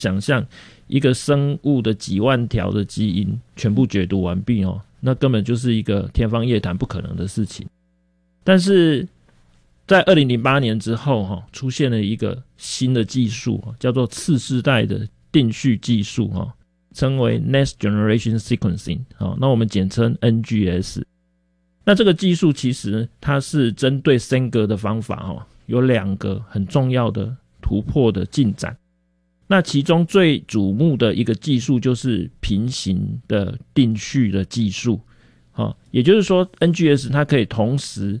想象一个生物的几万条的基因全部解读完毕那根本就是一个天方夜谭不可能的事情。但是在2008年之后出现了一个新的技术叫做次世代的定序技术称为 Next Generation Sequencing 那我们简称 NGS。 那这个技术其实它是针对Sanger的方法有2个很重要的突破的进展。那其中最瞩目的一个技术就是平行的定序的技术也就是说 NGS 它可以同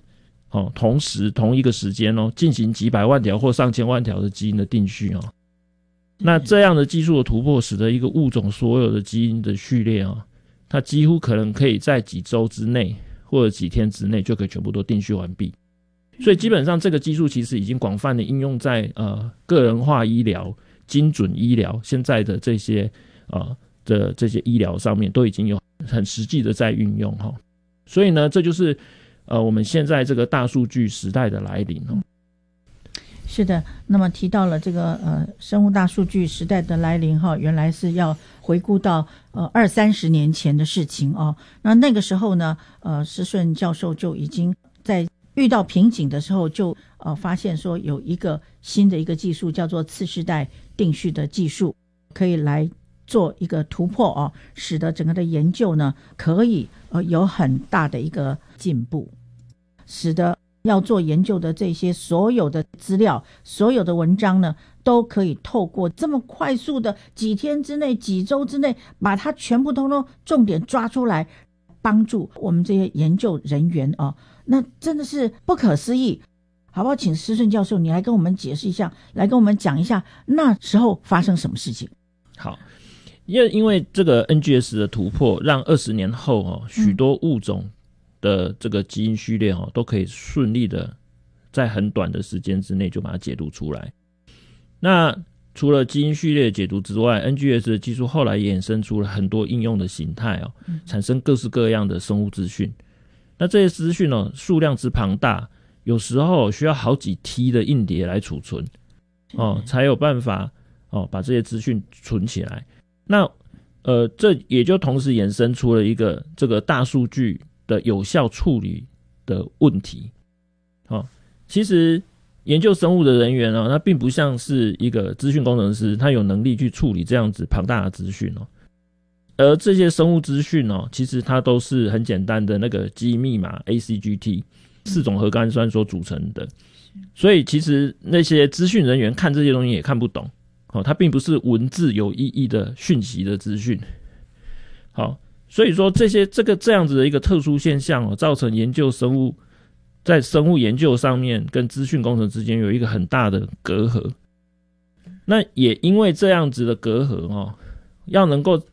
一个时间进行几百万条或上千万条的基因的定序那这样的技术的突破使得一个物种所有的基因的序列它几乎可能可以在几周之内或者几天之内就可以全部都定序完毕。所以基本上这个技术其实已经广泛的应用在个人化医疗、精准医疗现在的这些医疗上面都已经有很实际的在运用所以呢，这就是我们现在这个大数据时代的来临是的，那么提到了这个生物大数据时代的来临原来是要回顾到20-30年前的事情那个时候呢施顺教授就已经在遇到瓶颈的时候就发现说有一个新的一个技术叫做次世代定序的技术，可以来做一个突破使得整个的研究呢可以有很大的一个进步，使得要做研究的这些所有的资料、所有的文章呢都可以透过这么快速的几天之内、几周之内把它全部通通重点抓出来，帮助我们这些研究人员那真的是不可思议。好不好请施顺教授你来跟我们解释一下，来跟我们讲一下那时候发生什么事情。 好，因为这个 NGS 的突破让20年后许多物种的这个基因序列都可以顺利的在很短的时间之内就把它解读出来。那除了基因序列解读之外， NGS 的技术后来也衍生出了很多应用的形态产生各式各样的生物资讯。那这些资讯数量之庞大，有时候需要好几 T 的硬碟来储存才有办法把这些资讯存起来。那这也就同时衍生出了一个这个大数据的有效处理的问题其实研究生物的人员他并不像是一个资讯工程师，他有能力去处理这样子庞大的资讯而这些生物资讯其实它都是很简单的那个基因密码 ACGT 4种核苷酸所组成的，所以其实那些资讯人员看这些东西也看不懂它并不是文字有意义的讯息的资讯。好，所以说这样子的一个特殊现象造成研究生物在生物研究上面跟资讯工程之间有一个很大的隔阂。那也因为这样子的隔阂要能够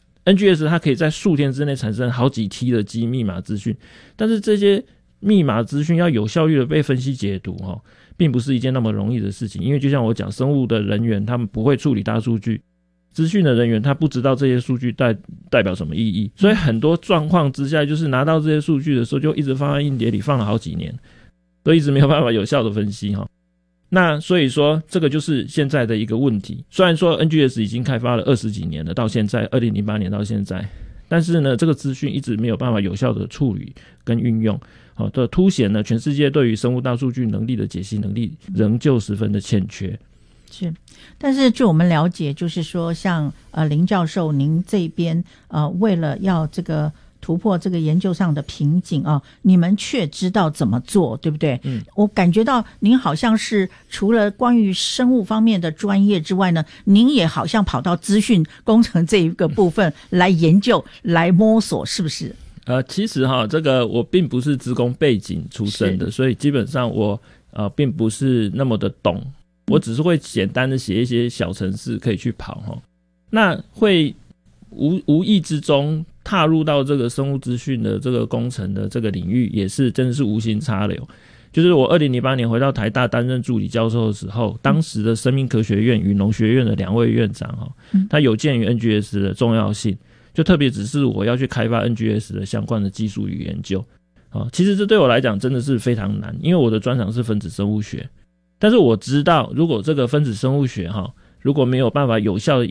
NGS 它可以在数天之内产生好几 T 的基因密码资讯，但是这些密码资讯要有效率的被分析解读并不是一件那么容易的事情。因为就像我讲，生物的人员他们不会处理大数据，资讯的人员他不知道这些数据代表什么意义，所以很多状况之下就是拿到这些数据的时候就一直放在硬碟里放了好几年，都一直没有办法有效的分析那所以说这个就是现在的一个问题。虽然说 NGS 已经开发了20几年了，到现在2008年到现在，但是呢这个资讯一直没有办法有效的处理跟运用这凸显了全世界对于生物大数据能力的解析能力仍旧十分的欠缺。 是，但是据我们了解，就是说像林教授您这边为了要这个突破这个研究上的瓶颈你们却知道怎么做，对不对？我感觉到您好像是除了关于生物方面的专业之外呢，您也好像跑到资讯工程这一个部分来研究来摸索，是不是？ 其实这个我并不是资工背景出身的，所以基本上我并不是那么的懂，我只是会简单的写一些小程式可以去跑那会无意之中踏入到这个生物资讯的这个工程的这个领域，也是真的是无心插柳。就是我2008年回到台大担任助理教授的时候，当时的生命科学院与农学院的2位院长他有鉴于 NGS 的重要性，就特别指示我要去开发 NGS 的相关的技术与研究其实这对我来讲真的是非常难，因为我的专长是分子生物学，但是我知道如果这个分子生物学如果没有办法有效的